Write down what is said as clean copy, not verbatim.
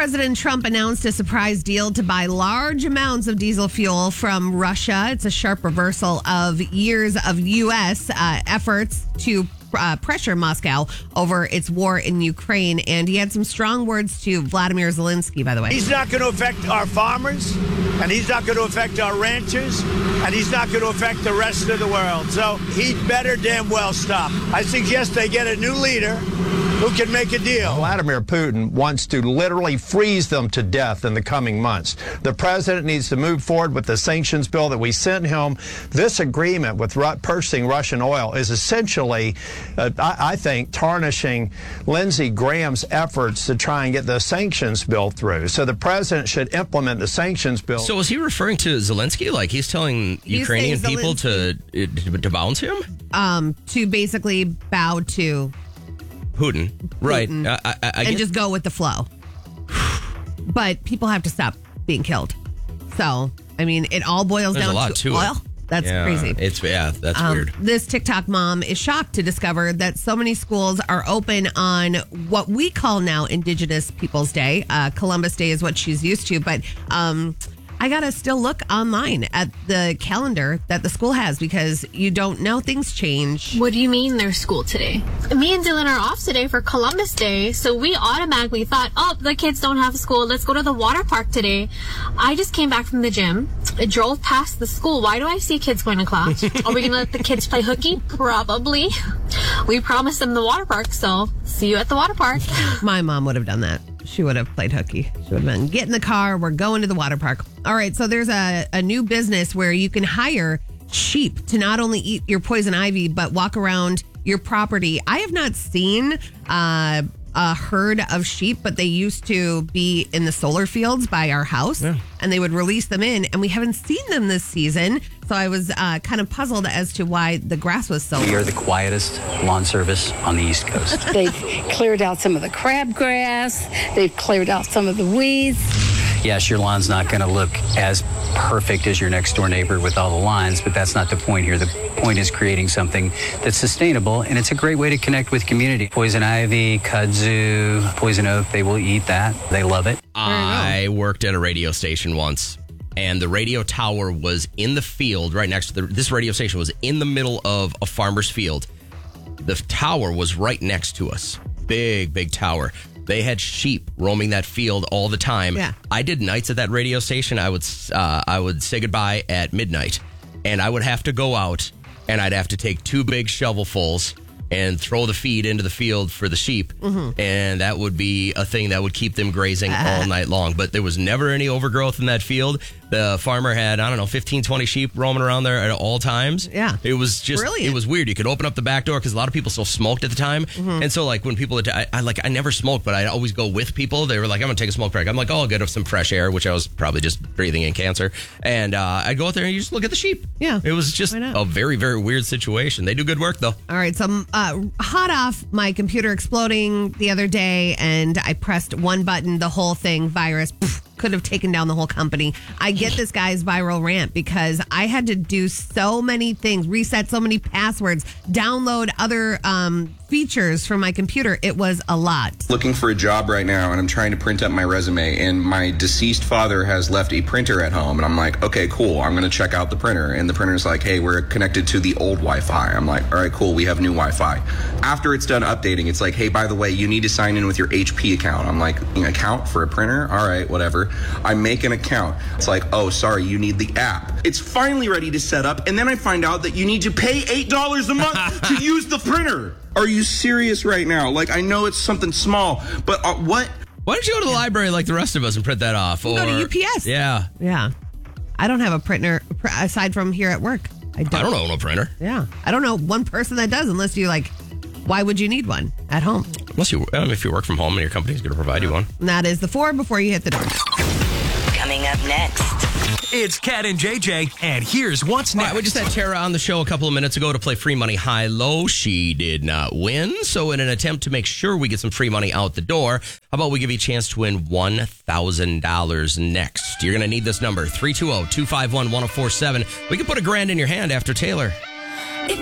President Trump announced a surprise deal to buy large amounts of diesel fuel from Russia. It's a sharp reversal of years of U.S. Efforts to pressure Moscow over its war in Ukraine. And he had some strong words to Vladimir Zelensky, by the way. He's not going to affect our farmers, and he's not going to affect our ranchers, and he's not going to affect the rest of the world. So he'd better damn well stop. I suggest they get a new leader who can make a deal. Vladimir Putin wants to literally freeze them to death in the coming months. The president needs to move forward with the sanctions bill that we sent him. This agreement with purchasing Russian oil is essentially, I think, tarnishing Lindsey Graham's efforts to try and get the sanctions bill through. So the president should implement the sanctions bill. So is he referring to Zelensky? Like he's telling Ukrainian people to bounce him? To basically bow to Putin. Right. And just go with the flow. But people have to stop being killed. So, I mean, it all boils down to oil. That's crazy. That's weird. This TikTok mom is shocked to discover that so many schools are open on what we call now Indigenous Peoples Day. Columbus Day is what she's used to, but I got to still look online at the calendar that the school has because you don't know, things change. What do you mean there's school today? Me and Dylan are off today for Columbus Day, so we automatically thought, oh, the kids don't have school. Let's go to the water park today. I just came back from the gym. I drove past the school. Why do I see kids going to class? Are we going to let the kids play hooky? Probably. We promised them the water park, so see you at the water park. My mom would have done that. She would have played hooky. She would have been, get in the car. We're going to the water park. All right. So there's a new business where you can hire sheep to not only eat your poison ivy, but walk around your property. I have not seen a herd of sheep, but they used to be in the solar fields by our house and they would release them in, and we haven't seen them this season. So I was kind of puzzled as to why the grass was so low. We are the quietest lawn service on the East Coast. They've cleared out some of the crabgrass. They've cleared out some of the weeds. Yes, your lawn's not going to look as perfect as your next door neighbor with all the lines, but that's not the point here. The point is creating something that's sustainable, and it's a great way to connect with community. Poison ivy, kudzu, poison oak, they will eat that. They love it. I worked at a radio station once, and the radio tower was in the field right next to this radio station was in the middle of a farmer's field. The tower was right next to us. Big tower. They had sheep roaming that field all the time. Yeah. I did nights at that radio station. I would say goodbye at midnight, and I would have to go out, and I'd have to take 2 big shovelfuls and throw the feed into the field for the sheep, and that would be a thing that would keep them grazing all night long. But there was never any overgrowth in that field. The farmer had, 15, 20 sheep roaming around there at all times. Yeah. It was just, brilliant. It was weird. You could open up the back door because a lot of people still smoked at the time. And so, like, when people, I never smoked, but I'd always go with people. They were like, I'm going to take a smoke break. I'm like, oh, I'll get some fresh air, which I was probably just breathing in cancer. And I'd go out there and you just look at the sheep. Yeah. It was just a very, very weird situation. They do good work, though. All right. So hot off my computer exploding the other day, and I pressed one button, the whole thing, virus, could have taken down the whole company. I get this guy's viral rant because I had to do so many things, reset so many passwords, download other features from my computer. It was a lot. Looking for a job right now, and I'm trying to print up my resume, and my deceased father has left a printer at home, and I'm like, okay, cool, I'm going to check out the printer, and the printer's like, hey, we're connected to the old Wi-Fi. I'm like, all right, cool, we have new Wi-Fi. After it's done updating, it's like, hey, by the way, you need to sign in with your HP account. I'm like, an account for a printer? All right, whatever. I make an account. It's like, oh, sorry, you need the app. It's finally ready to set up, and then I find out that you need to pay $8 a month to use the printer. Are you serious right now? Like, I know it's something small, but what? Why don't you go to the library like the rest of us and print that off? Or go to UPS. Yeah. Yeah. I don't have a printer aside from here at work. I don't own a printer. Yeah. I don't know one person that does, unless you why would you need one at home? Unless if you work from home and your company's going to provide you one. And that is the 4 before you hit the door. Coming up next. It's Kat and JJ, and here's what's next. Right, we just had Tara on the show a couple of minutes ago to play free money high-low. She did not win. So in an attempt to make sure we get some free money out the door, how about we give you a chance to win $1,000 next? You're going to need this number, 320-251-1047. We can put $1,000 in your hand after Taylor.